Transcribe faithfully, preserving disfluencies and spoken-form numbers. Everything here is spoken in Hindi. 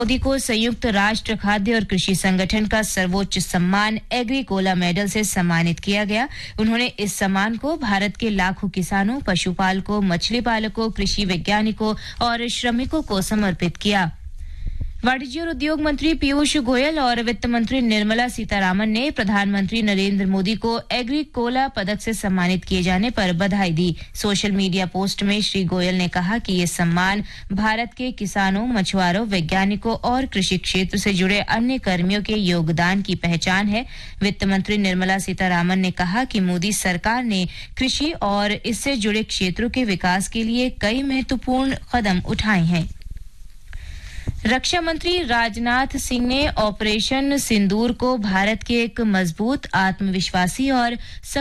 मोदी को संयुक्त राष्ट्र खाद्य और कृषि संगठन का सर्वोच्च सम्मान एग्रीकोला मेडल से सम्मानित किया गया। उन्होंने इस सम्मान को भारत के लाखों किसानों, पशुपालकों, मछली पालकों, कृषि वैज्ञानिकों और श्रमिकों को समर्पित किया। वाणिज्य और उद्योग मंत्री पीयूष गोयल और वित्त मंत्री निर्मला सीतारामन ने प्रधानमंत्री नरेंद्र मोदी को एग्रीकोला पदक से सम्मानित किए जाने पर बधाई दी। सोशल मीडिया पोस्ट में श्री गोयल ने कहा कि ये सम्मान भारत के किसानों, मछुआरों, वैज्ञानिकों और कृषि क्षेत्र से जुड़े अन्य कर्मियों के योगदान की पहचान है। वित्त मंत्री निर्मला सीतारामन ने कहा कि मोदी सरकार ने कृषि और इससे जुड़े क्षेत्रों के विकास के लिए कई महत्वपूर्ण कदम उठाए हैं। रक्षा मंत्री राजनाथ सिंह ने ऑपरेशन सिंदूर को भारत के एक मजबूत, आत्मविश्वासी और